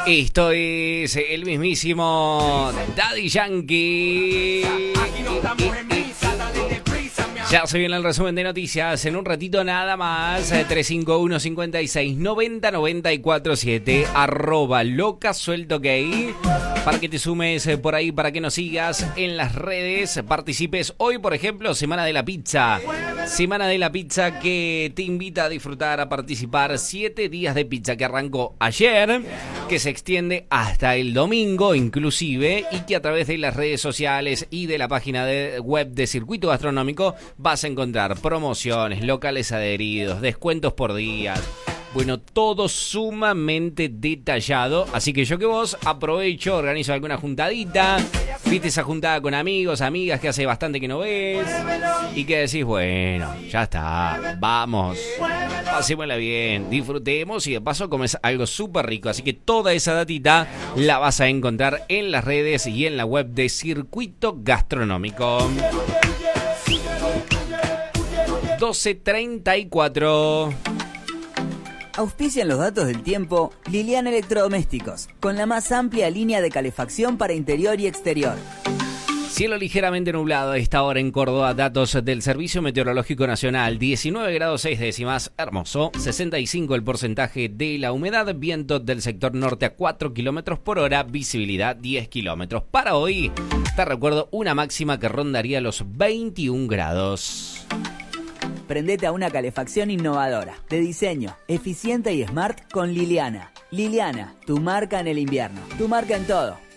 Esto es el mismísimo Daddy Yankee. Ya se viene el resumen de noticias en un ratito nada más. 351-56-90-94-7 @loca suelto gay. Para que te sumes por ahí, para que nos sigas en las redes, participes. Hoy, por ejemplo, Semana de la Pizza. Semana de la Pizza que te invita a disfrutar, a participar. 7 días de pizza que arrancó ayer, que se extiende hasta el domingo inclusive, y que a través de las redes sociales y de la página web de Circuito Gastronómico vas a encontrar promociones, locales adheridos, descuentos por día. Bueno, todo sumamente detallado. Así que yo que vos aprovecho, organizo alguna juntadita. Viste esa juntada con amigos, amigas que hace bastante que no ves. Y que decís, bueno, ya está, vamos. Pasémosla bien, disfrutemos y de paso comes algo súper rico. Así que toda esa datita la vas a encontrar en las redes y en la web de Circuito Gastronómico. 12:34. Auspician los datos del tiempo Liliana Electrodomésticos, con la más amplia línea de calefacción para interior y exterior. Cielo ligeramente nublado a esta hora en Córdoba. Datos del Servicio Meteorológico Nacional. 19 grados 6 décimas, hermoso. 65 el porcentaje de la humedad. Viento del sector norte a 4 kilómetros por hora. Visibilidad 10 kilómetros. Para hoy, te recuerdo una máxima que rondaría los 21 grados. Prendete a una calefacción innovadora, de diseño, eficiente y smart con Liliana. Liliana, tu marca en el invierno, tu marca en todo.